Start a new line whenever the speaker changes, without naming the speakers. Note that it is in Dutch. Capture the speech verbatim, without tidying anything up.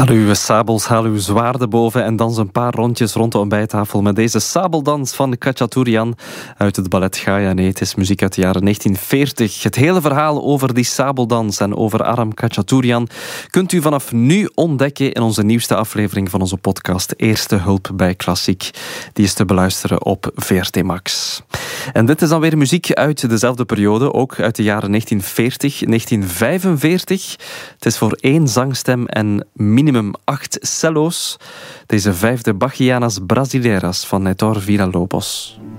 Haal uw sabels, haal uw zwaarden boven en dans een paar rondjes rond de ontbijttafel met deze sabeldans van Khachaturian uit het ballet Gaia. Nee, het is muziek uit de jaren negentien veertig. Het hele verhaal over die sabeldans en over Aram Khachaturian kunt u vanaf nu ontdekken in onze nieuwste aflevering van onze podcast Eerste Hulp bij Klassiek. Die is te beluisteren op V R T Max. En dit is dan weer muziek uit dezelfde periode, ook uit de jaren negentien veertig, negentien vijfenveertig. Het is voor één zangstem en minimum acht cello's. Deze vijfde Bachianas Brasileiras van Heitor Villa-Lobos.